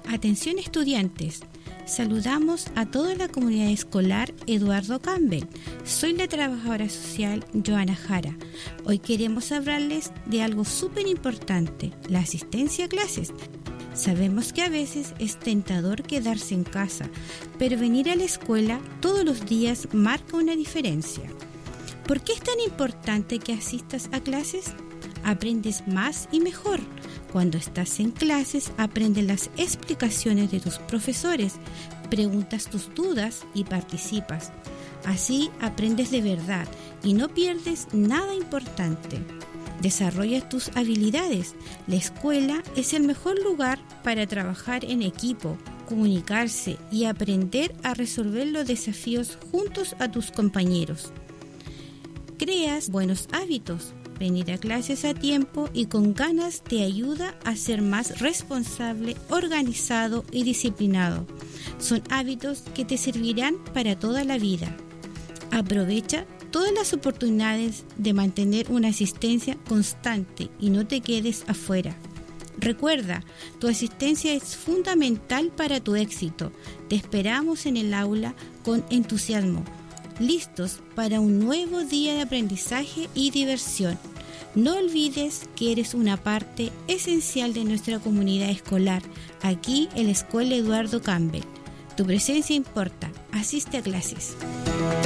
Atención estudiantes, saludamos a toda la comunidad escolar Eduardo Campbell. Soy la trabajadora social Joana Jara. Hoy queremos hablarles de algo súper importante, la asistencia a clases. Sabemos que a veces es tentador quedarse en casa, pero venir a la escuela todos los días marca una diferencia. ¿Por qué es tan importante que asistas a clases? Aprendes más y mejor. Cuando estás en clases, aprendes las explicaciones de tus profesores, preguntas tus dudas y participas. Así aprendes de verdad y no pierdes nada importante. Desarrollas tus habilidades. La escuela es el mejor lugar para trabajar en equipo, comunicarse y aprender a resolver los desafíos juntos a tus compañeros. Creas buenos hábitos. Venir a clases a tiempo y con ganas te ayuda a ser más responsable, organizado y disciplinado. Son hábitos que te servirán para toda la vida. Aprovecha todas las oportunidades de mantener una asistencia constante y no te quedes afuera. Recuerda, tu asistencia es fundamental para tu éxito. Te esperamos en el aula con entusiasmo, listos para un nuevo día de aprendizaje y diversión. No olvides que eres una parte esencial de nuestra comunidad escolar, aquí en la Escuela Eduardo Campbell. Tu presencia importa. Asiste a clases.